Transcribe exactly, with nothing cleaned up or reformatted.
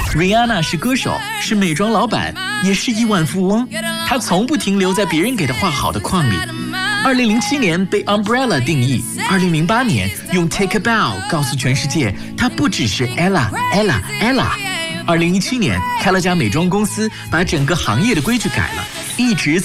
Rihanna 是歌手，是美妆老板，也是亿万富翁。她从不停留在别人给她画好的框里。二零零七年被 Umbrella 定义，二零零八年用 Take a Bow 告诉全世界，她不只是 Ella Ella Ella。二零一七年开了家美妆公司，把整个行业的规矩改了，一直